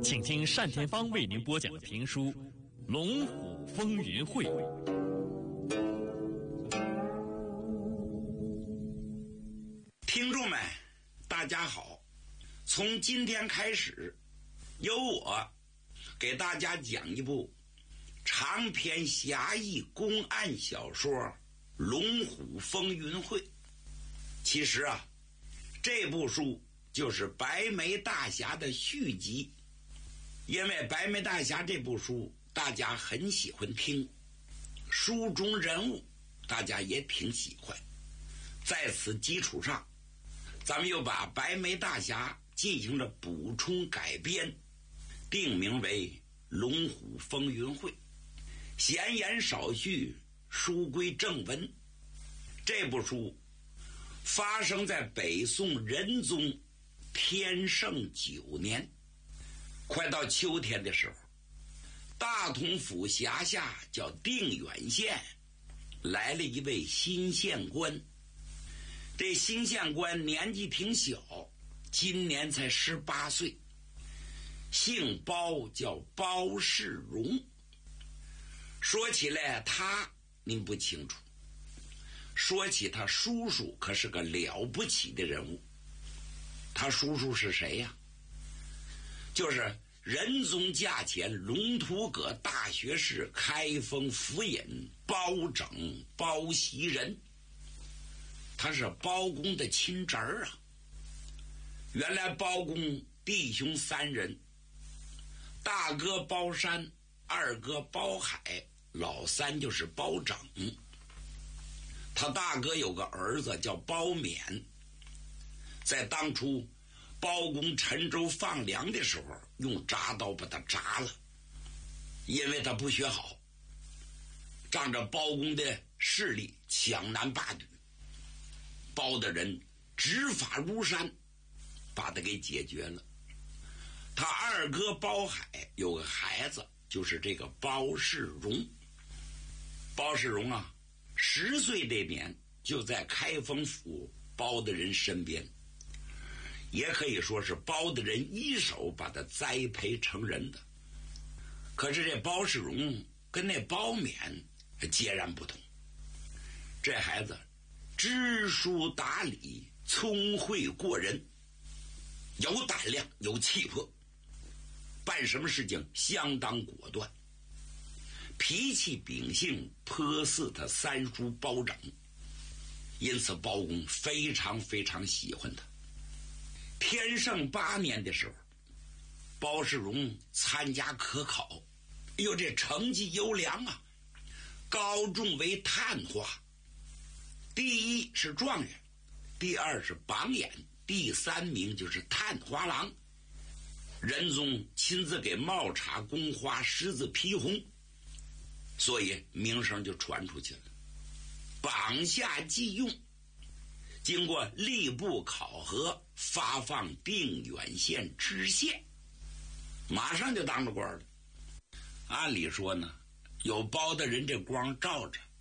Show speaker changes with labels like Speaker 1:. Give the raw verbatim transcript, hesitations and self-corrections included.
Speaker 1: 请听单田芳为您播讲的评书《龙虎风云会》。
Speaker 2: 听众们，大家好！从今天开始，由我给大家讲一部长篇侠义公案小说《龙虎风云会》。其实啊，这部书就是白眉大侠的续集，因为白眉大侠这部书大家很喜欢听，书中人物大家也挺喜欢，在此基础上，咱们又把白眉大侠进行了补充改编，定名为《龙虎风云会》。闲言少叙，书归正文。这部书发生在北宋仁宗天圣九年，快到秋天的时候，大同府辖下叫定远县来了一位新县官。这新县官年纪挺小，今年才十八岁，姓包，叫包世荣。说起来他您不清楚，说起他叔叔可是个了不起的人物。他叔叔是谁呀？就是仁宗驾前龙图阁大学士开封府尹包拯包袭人，他是包公的亲侄儿啊。原来包公弟兄三人，大哥包山，二哥包海，老三就是包拯。他大哥有个儿子叫包勉，在当初包公陈州放粮的时候用铡刀把他铡了，因为他不学好，仗着包公的势力强南霸女，包的人执法如山，把他给解决了。他二哥包海有个孩子，就是这个包世荣。包世荣啊，十岁这年就在开封府包的人身边，也可以说是包的人一手把他栽培成人的。可是这包世荣跟那包勉截然不同，这孩子知书达理，聪慧过人，有胆量，有气魄，办什么事情相当果断，脾气秉性颇似他三叔包拯，因此包公非常非常喜欢他。天圣八年的时候，包世荣参加科考，哎呦，这成绩优良啊，高中为探花，第一是状元，第二是榜眼，第三名就是探花郎。仁宗亲自给帽插宫花，狮子披红，所以名声就传出去了。榜下记用，经过吏部考核，发放定远县知县，马上就当了官了。按理说呢，有包的人这光照着，